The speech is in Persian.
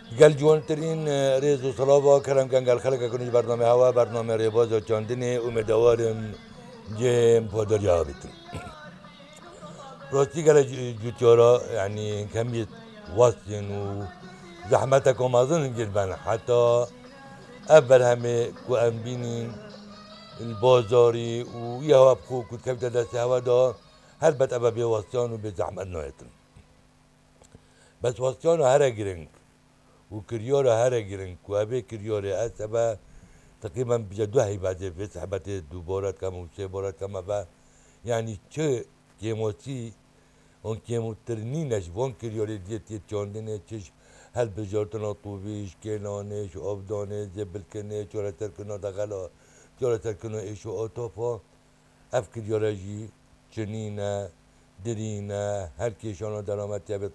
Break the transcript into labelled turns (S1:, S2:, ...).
S1: قال جوانترین ریز و صلابا کلام کن قال خلق کنیش برنامه هوا برنامه ریباز و چاندنی امیدوارم جیم پادریا بیتن راستی قال جوتيورا يعني كمية وصين وزحمتكم أظن جدا حتى أول همي كوانبينين البازاري ويا بخو كنت كيف دست هوا دا هل بت أبا بيوصيان وبزحمت نويتن بس وصيان هرا جرنك وكريارة هرا جرنك وأبي كريارة أسبا تقريبا بجدوها هي بعد في سحبت دو بارات كما وسه بارات كما با يعني چه كيموسي اون کموترینش وان کریاری دیت چاندنه چش هل بجارتنا طوبیش کنانش آبدانه زبل کنه چورتر کنه دغلا چورتر کنه ایشو آتافا اف کریارجی چنینه درینه هر کیشانا درامت یابد